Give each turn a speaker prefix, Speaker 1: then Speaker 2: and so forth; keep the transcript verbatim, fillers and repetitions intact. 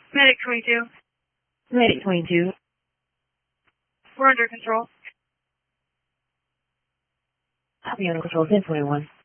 Speaker 1: Medic twenty-two.
Speaker 2: Medic twenty-two.
Speaker 1: We're under control.
Speaker 2: Copy under control, ten twenty-one.